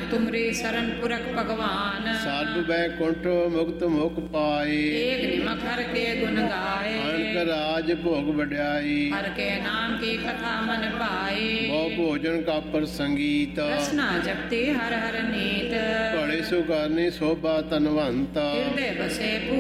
तुमरे शरण पुरख भगवान। सर्व बैकुंठ मुक्त मुख पाए। एक निमक हर के गुण गाए। अनक राज भोग बढ़ाई। हर के नाम की कथा मन पाए। बहु भोजन का प्रसंगीत। रसना जपते हर हर नीत। बड़े सुगानी शोभा तनवंता। हृदय बसे